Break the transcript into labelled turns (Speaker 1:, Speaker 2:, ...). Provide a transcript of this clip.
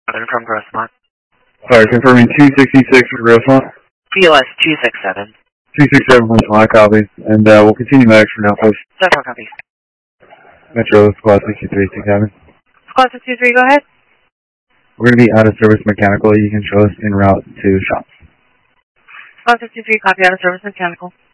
Speaker 1: from Grossmont.
Speaker 2: Sorry, confirming 266 for Grossmont.
Speaker 1: POS 267.
Speaker 2: 267 from Squad, copy. And we'll continue medics for now, please.
Speaker 1: 7 copies.
Speaker 2: Metro, Squad 63, copy.
Speaker 1: Squad 63, go ahead.
Speaker 2: We're going to be out of service mechanical. You can show us en route to shops.
Speaker 1: Squad 63, copy, out of service mechanical.